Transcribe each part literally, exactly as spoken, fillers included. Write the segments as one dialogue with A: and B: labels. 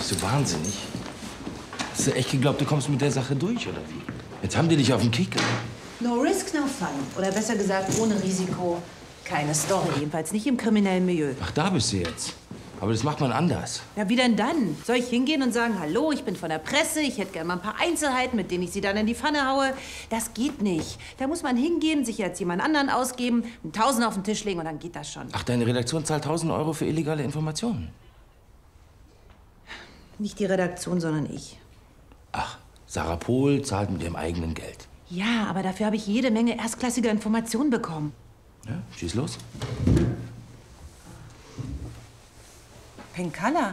A: Bist du wahnsinnig? Hast du echt geglaubt, du kommst mit der Sache durch, oder wie? Jetzt haben die dich auf dem Kieker.
B: No risk, no fun. Oder besser gesagt, ohne Risiko keine Story. Jedenfalls nicht im kriminellen Milieu.
A: Ach, da bist du jetzt. Aber das macht man anders.
B: Ja, wie denn dann? Soll ich hingehen und sagen, hallo, ich bin von der Presse, ich hätte gerne mal ein paar Einzelheiten, mit denen ich sie dann in die Pfanne haue? Das geht nicht. Da muss man hingehen, sich als jemand anderen ausgeben, einen Tausend auf den Tisch legen und dann geht das schon.
A: Ach, deine Redaktion zahlt tausend Euro für illegale Informationen?
B: Nicht die Redaktion, sondern ich.
A: Ach, Sarah Pohl zahlt mit ihrem eigenen Geld.
B: Ja, aber dafür habe ich jede Menge erstklassiger Informationen bekommen.
A: Ja, schieß los.
B: Penkala.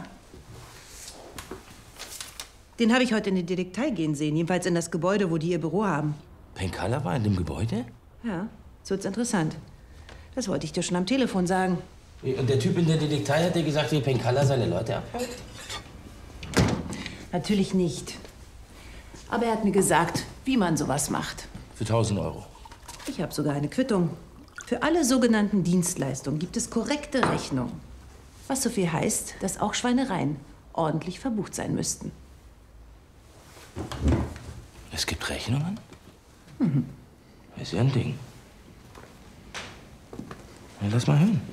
B: Den habe ich heute in die Detektei gehen sehen. Jedenfalls in das Gebäude, wo die ihr Büro haben.
A: Penkala war in dem Gebäude?
B: Ja, so wird's interessant. Das wollte ich dir schon am Telefon sagen.
A: Und der Typ in der Detektei hat dir gesagt, wie Penkala seine Leute abhört?
B: Natürlich nicht. Aber er hat mir gesagt, wie man sowas macht.
A: Für tausend Euro.
B: Ich habe sogar eine Quittung. Für alle sogenannten Dienstleistungen gibt es korrekte Rechnungen. Was so viel heißt, dass auch Schweinereien ordentlich verbucht sein müssten.
A: Es gibt Rechnungen? Mhm. Ist ja ein Ding. Ja, lass mal hören.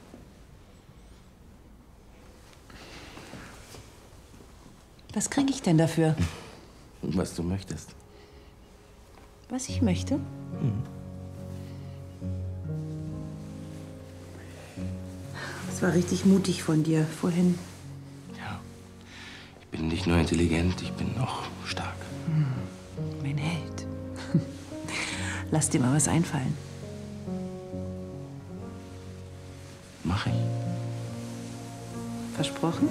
B: Was kriege ich denn dafür?
A: Was du möchtest.
B: Was ich möchte?
A: Mhm.
B: Das war richtig mutig von dir vorhin.
A: Ja. Ich bin nicht nur intelligent, ich bin noch stark.
B: Hm, mein Held. Lass dir mal was einfallen.
A: Mach ich.
B: Versprochen?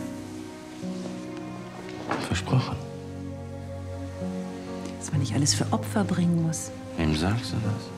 A: Versprochen.
B: Dass man nicht alles für Opfer bringen muss.
A: Wem sagst du das?